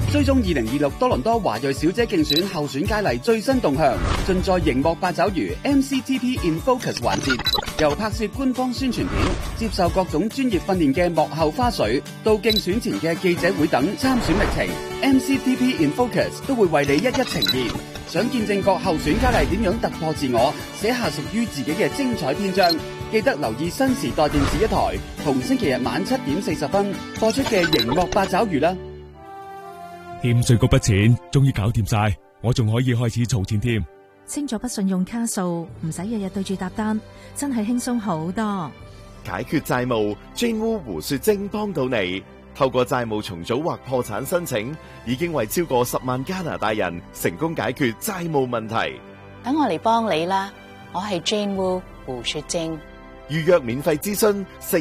追蹤2026多倫多華裔小姐競選候選佳麗最新動向，盡在熒幕八爪魚 MCTP in Focus 環節，由拍攝官方宣傳片、接受各種專業訓練嘅幕後花絮，到競選前嘅記者會等參選歷程 ，MCTP in Focus 都會為你一一呈現。想見證各候選佳麗點樣突破自我，寫下屬於自己嘅精彩篇章，記得留意新時代電視一台，同星期日晚7點40分播出嘅熒幕八爪魚啦。 欠稅嗰筆錢終於搞掂晒，我仲可以開始儲錢添。 清咗筆信用卡數，唔使日日對住搭單，真係輕鬆好多。 解決債務 ，Jane Wu 胡雪晶幫到你。透過債務重組或破產申請，已經為超過10萬加拿大人成功解決債務問題。 等我嚟幫你啦，我係 Jane Wu 胡雪晶。 預約免費諮詢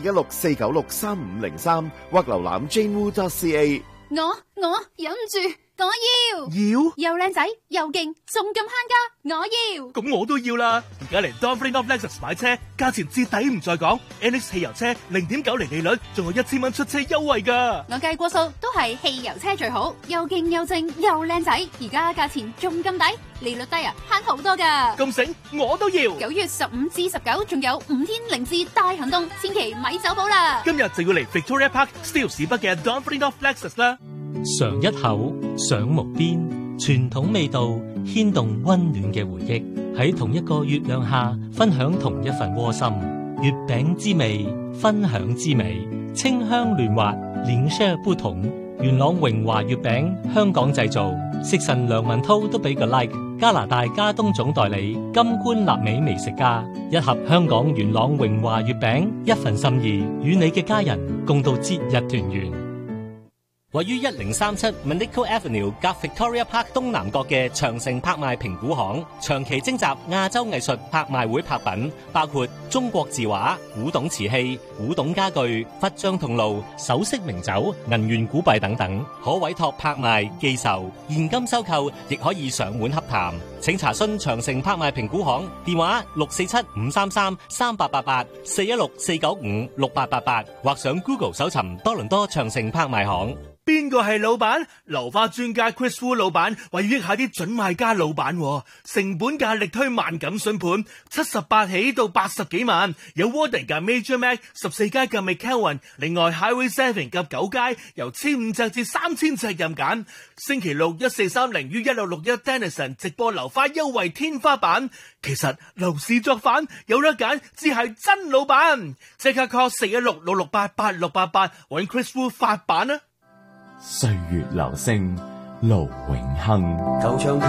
416-496-3503或瀏覽 janewu.ca。 我忍唔住，我要又靚仔又勁，仲咁慳家，我要。 咁我都要啦！而家嚟 Donfring of Lexus 買車，價錢至抵唔再講。NX 汽油車0.9厘利率，仲有1000蚊出車優惠噶。 我計過數，都係汽油車最好，又勁又正又靚仔，而家價錢仲咁抵，利率低啊，慳好多噶。 咁醒，我都要。 9月15至19，仲有5天零至大行動，千祈咪走寶啦！ 今日就要嚟 Victoria Park Steele 市北嘅 Donfring of Lexus 啦。 嘗一口，上木邊，傳統味道牽動溫暖嘅回憶，喺同一個月亮下分享同一份窩心。月餅之味，分享之美，清香嫩滑，臉色不同。元朗榮華月餅，香港製造，食神梁文濤都俾個 like。加拿大加東總代理金冠納美美食家，一盒香港元朗榮華月餅，一份心意，與你嘅家人共度節日團圓。位於1037 Manico Avenue 夾 Victoria Park 東南角嘅長城拍賣評估行，長期徵集亞洲藝術拍賣會拍品，包括中國字畫、古董瓷器、古董家具、佛像銅爐、首飾名酒、銀元古幣等等，可委託拍賣、寄售、現金收購，亦可以上門洽談。請查詢長城拍賣評估行電話647-533-3888 416-495-6888，或上 Google 搜尋多倫多長城拍賣行。 邊個係老闆？樓花專家 Chris Wu 老闆為要益下啲準買家老闆，成本價力推萬錦筍盤，78起到80幾萬，有 Warden 嘅 Major Mac 14階嘅 McKelvin， 另外 Highway 7及9階由1500隻至3000隻任揀。星期六1430於1661 Denison 直播樓花優惠天花板。其實樓市作反有得揀，只係真老闆。即刻 call 416-668-8688揾 Chris Wu 發版啊！ 歲月留聲，盧永亨。